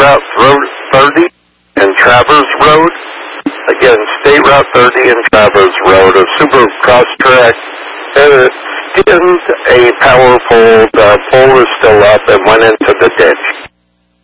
Route 30 and Travers Road. Again, State Route 30 and Travers Road, a super cross-track. Skinned a power pole. The pole is still up and went into the ditch.